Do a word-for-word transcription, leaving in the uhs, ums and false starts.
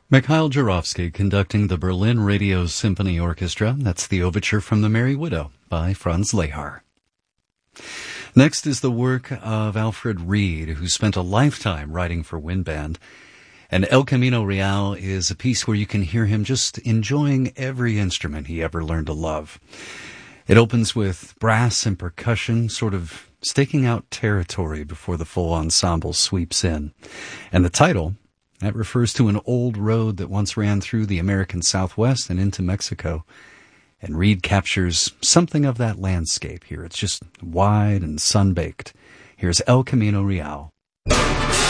Mikhail Jurovsky conducting the Berlin Radio Symphony Orchestra. That's the overture from The Merry Widow by Franz Lehár. Next is the work of Alfred Reed, who spent a lifetime writing for wind band. And El Camino Real is a piece where you can hear him just enjoying every instrument he ever learned to love. It opens with brass and percussion, sort of staking out territory before the full ensemble sweeps in. And the title, that refers to an old road that once ran through the American Southwest and into Mexico. And Reed captures something of that landscape here. It's just wide and sun-baked. Here's El Camino Real.